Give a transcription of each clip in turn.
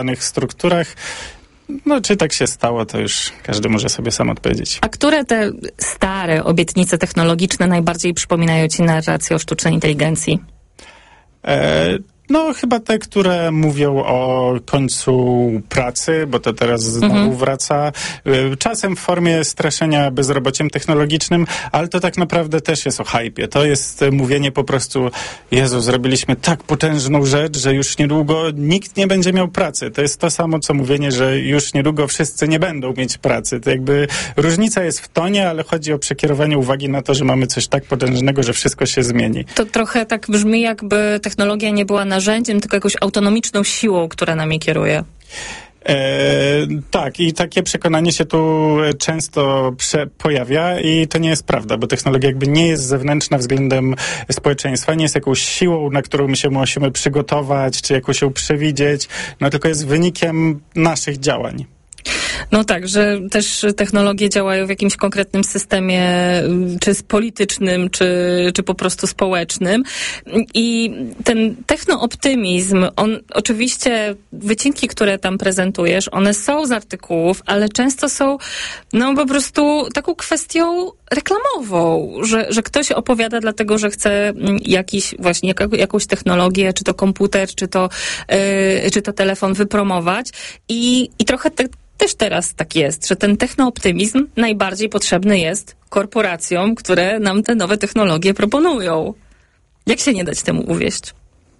strukturach. No, czy tak się stało, to już każdy może sobie sam odpowiedzieć. A które te stare obietnice technologiczne najbardziej przypominają ci narrację o sztucznej inteligencji? No, chyba te, które mówią o końcu pracy, bo to teraz znowu wraca. Czasem w formie straszenia bezrobociem technologicznym, ale to tak naprawdę też jest o hypie. To jest mówienie po prostu, Jezu, zrobiliśmy tak potężną rzecz, że już niedługo nikt nie będzie miał pracy. To jest to samo, co mówienie, że już niedługo wszyscy nie będą mieć pracy. To jakby różnica jest w tonie, ale chodzi o przekierowanie uwagi na to, że mamy coś tak potężnego, że wszystko się zmieni. To trochę tak brzmi, jakby technologia nie była narzędziem, tylko jakąś autonomiczną siłą, która nami kieruje. Tak, i takie przekonanie się tu często pojawia i to nie jest prawda, bo technologia jakby nie jest zewnętrzna względem społeczeństwa, nie jest jakąś siłą, na którą my się musimy przygotować, czy jakoś ją przewidzieć, no tylko jest wynikiem naszych działań. No tak, że też technologie działają w jakimś konkretnym systemie, czy politycznym, czy po prostu społecznym. I ten technooptymizm, on oczywiście, wycinki, które tam prezentujesz, one są z artykułów, ale często są no po prostu taką kwestią reklamową, że ktoś opowiada dlatego, że chce jakąś technologię, czy to komputer, czy to telefon wypromować i trochę też teraz tak jest, że ten technooptymizm najbardziej potrzebny jest korporacjom, które nam te nowe technologie proponują. Jak się nie dać temu uwieść?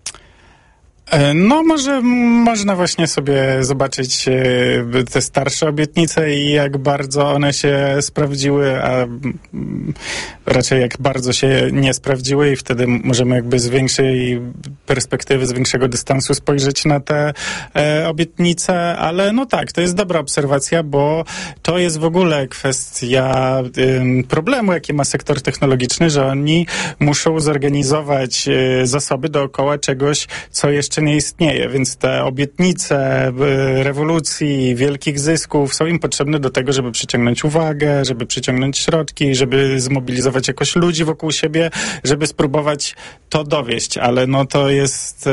No może można właśnie sobie zobaczyć te starsze obietnice i jak bardzo one się sprawdziły, a raczej jak bardzo się nie sprawdziły i wtedy możemy jakby z większej perspektywy, z większego dystansu spojrzeć na te obietnice, ale no tak, to jest dobra obserwacja, bo to jest w ogóle kwestia problemu, jaki ma sektor technologiczny, że oni muszą zorganizować zasoby dookoła czegoś, co jeszcze nie istnieje, więc te obietnice rewolucji, wielkich zysków są im potrzebne do tego, żeby przyciągnąć uwagę, żeby przyciągnąć środki, żeby zmobilizować jakoś ludzi wokół siebie, żeby spróbować to dowieść, ale no to jest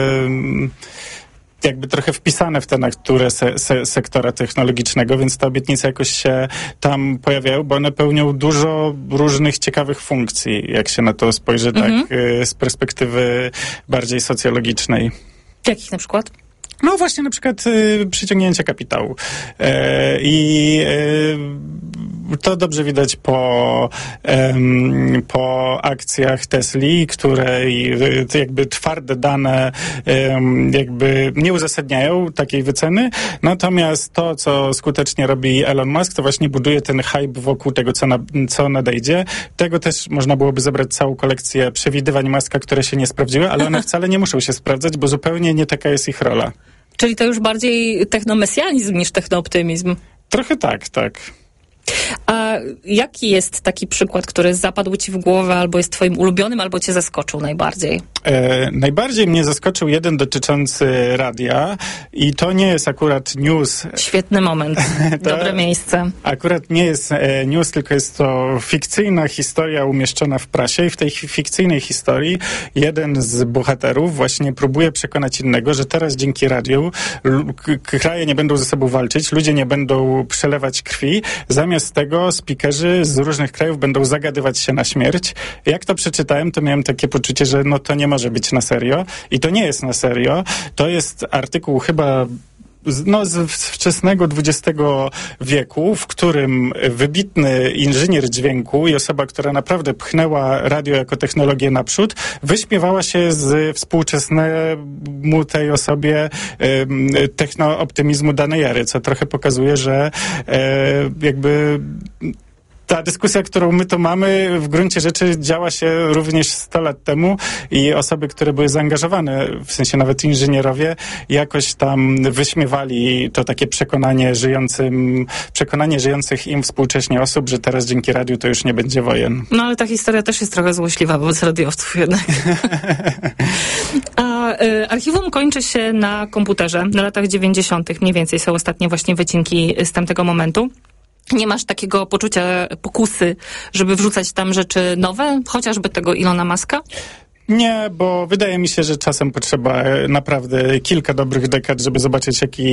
jakby trochę wpisane w te naturę sektora technologicznego, więc te obietnice jakoś się tam pojawiają, bo one pełnią dużo różnych ciekawych funkcji, jak się na to spojrzy tak z perspektywy bardziej socjologicznej. Jakich na przykład? No właśnie na przykład przyciągnięcie kapitału. To dobrze widać po akcjach Tesli, której jakby twarde dane jakby nie uzasadniają takiej wyceny. Natomiast to, co skutecznie robi Elon Musk, to właśnie buduje ten hype wokół tego, co nadejdzie. Tego też można byłoby zebrać całą kolekcję przewidywań Muska, które się nie sprawdziły, ale one wcale nie muszą się sprawdzać, bo zupełnie nie taka jest ich rola. Czyli to już bardziej technomesjanizm niż technooptymizm. Trochę tak, tak. A jaki jest taki przykład, który zapadł ci w głowę, albo jest twoim ulubionym, albo cię zaskoczył najbardziej? Najbardziej mnie zaskoczył jeden dotyczący radia i to nie jest akurat news. Świetny moment, dobre miejsce. Akurat nie jest news, tylko jest to fikcyjna historia umieszczona w prasie i w tej fikcyjnej historii jeden z bohaterów właśnie próbuje przekonać innego, że teraz dzięki radiu kraje nie będą ze sobą walczyć, ludzie nie będą przelewać krwi, zamiast tego speakerzy z różnych krajów będą zagadywać się na śmierć. Jak to przeczytałem, to miałem takie poczucie, że no to nie może być na serio. I to nie jest na serio. To jest artykuł chyba z wczesnego XX wieku, w którym wybitny inżynier dźwięku i osoba, która naprawdę pchnęła radio jako technologię naprzód, wyśmiewała się z współczesnemu tej osobie technooptymizmu danej ery, co trochę pokazuje, że jakby ta dyskusja, którą my tu mamy, w gruncie rzeczy działa się również 100 lat temu i osoby, które były zaangażowane, w sensie nawet inżynierowie, jakoś tam wyśmiewali to takie przekonanie żyjących im współcześnie osób, że teraz dzięki radiu to już nie będzie wojen. No ale ta historia też jest trochę złośliwa wobec radiowców jednak. A archiwum kończy się na komputerze, na latach 90. Mniej więcej są ostatnie właśnie wycinki z tamtego momentu. Nie masz takiego poczucia pokusy, żeby wrzucać tam rzeczy nowe, chociażby tego Elona Muska? Nie, bo wydaje mi się, że czasem potrzeba naprawdę kilka dobrych dekad, żeby zobaczyć, jaki